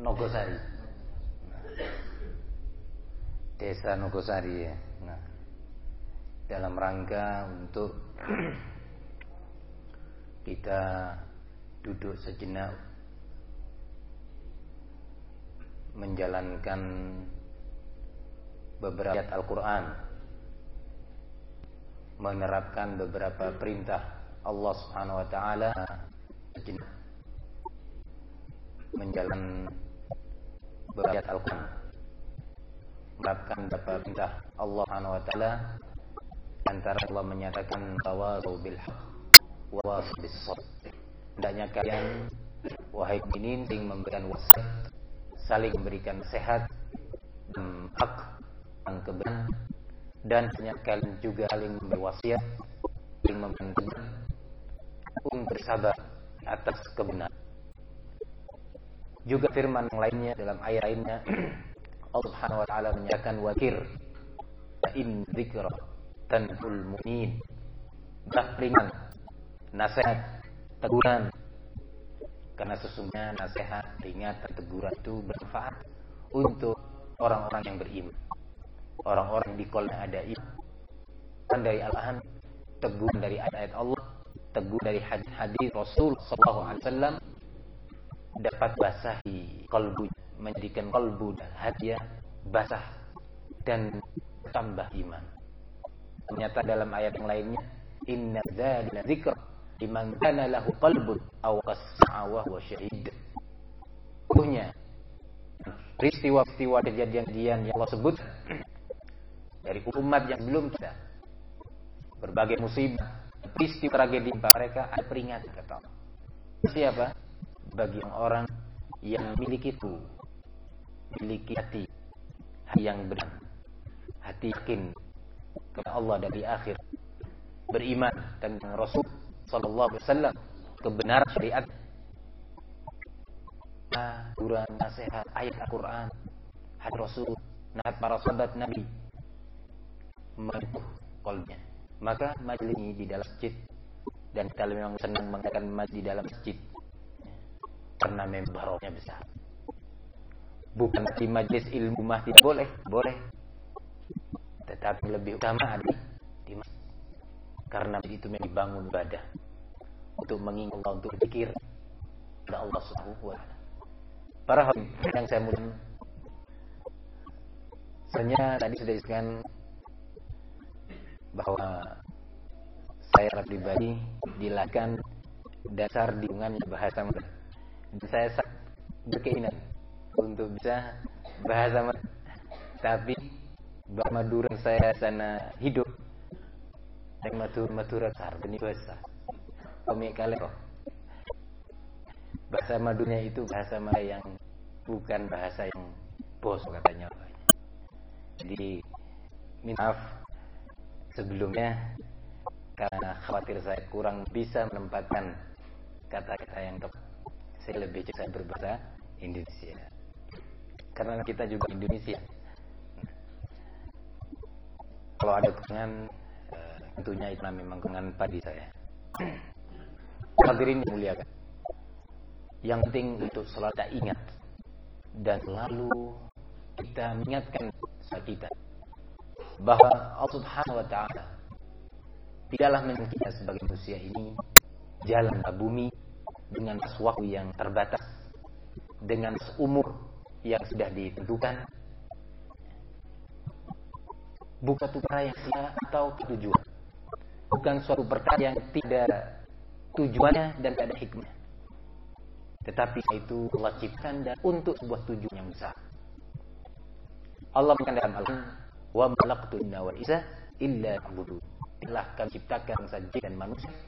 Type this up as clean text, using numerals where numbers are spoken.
Nogosari. Desa Nogosari ya. Nah, dalam rangka untuk kita duduk sejenak menjalankan beberapa ayat Al-Quran, menerapkan beberapa perintah Allah Subhanahu wa taala, sejenak menjalankan beberapa ayat Al-Quran, menerapkan beberapa perintah Allah Subhanahu wa taala. Antara Allah menyatakan tawasau bil haqq wa bis sabr. Hendaknya kalian wahai mukminin saling memberikan wasiat, saling memberikan nasihat, hak yang kebenaran, dan hendaknya kalian juga saling memberi wasiat, saling membantu untuk bersabar atas kebenaran. Juga firman yang lainnya dalam ayat lainnya Allah Subhanahu wa taala menyatakan wakir in dzikra tanful mu'min. Peringan, nasihat, teguran, karena sesungguhnya nasihat, peringatan, teguran itu bermanfaat untuk orang-orang yang beriman, orang-orang di kolnya ada iman dari Al-Quran, teguran dari ayat-ayat Allah, teguran dari hadis Rasul sallallahu alaihi wasallam, dapat basahi kalbu, menjadikan kalbu dan hatinya basah dan tambah iman. Ternyata dalam ayat yang lainnya, inna dzalika dzikra liman kana lahu qalbun aw qas'a wa huwa syahid. Sesungguhnya peristiwa-peristiwa kejadian yang Allah sebut dari umat yang belum kita, berbagai musibah, peristiwa tragedi mereka, ada peringatan kata Allah. Siapa? Bagi orang yang memiliki hati yang benar, hati yakin kepada Allah dari akhir, beriman tentang Rasul sallallahu alaihi wasallam, kebenaran syariat, aturan, nasihat, ayat Al-Quran, hadis Rasul, nasihat para sahabat Nabi, menyentuh qalbnya. Maka majlis ini di dalam masjid, dan kalau memang senang mengadakan majlis di dalam masjid karena memang barokahnya besar. Bukan di majlis ilmu mah tidak boleh, tetapi lebih utama ada di masjid, karena itu memang dibangun ibadah untuk mengingat Allah, untuk berzikir kepada Allah Subhanahu wa taala. Para hadirin yang saya muliakan, sebenarnya tadi sudah disebutkan bahwa saya pribadi dilakukan dasar diungan bahasa Madura, dan saya sangat berkeinginan untuk bisa bahasa Madura, tapi bahasa Madura saya sana hidup yang Madura besar ini bahasa kami kalian bahasa Maduranya itu bahasa yang bukan bahasa yang bos katanya. Jadi minta maaf sebelumnya karena khawatir saya kurang bisa menempatkan kata-kata yang tepat. Saya lebih bisa berbahasa Indonesia karena kita juga Indonesia. Kalau ada kekurangan, tentunya itu memang kekurangan padi saya. Hadirin dimuliakan, yang penting untuk selalu kita ingat dan selalu kita mengingatkan kita bahwa Allah Subhanahu wa taala tidaklah menjadikan kita sebagai manusia ini jalan ke bumi dengan waktu yang terbatas, dengan umur yang sudah ditentukan, bukan suatu perkara yang sia atau tujuan, bukan suatu perkara yang tidak tujuannya dan tidak ada hikmah, tetapi itu Allah ciptakan dan untuk sebuah tujuan yang besar. Allah berkata dalam Al-Quran, wa ma khalaqtul jinna wal insa illa liya'budun. Telah kami ciptakan saja dan manusia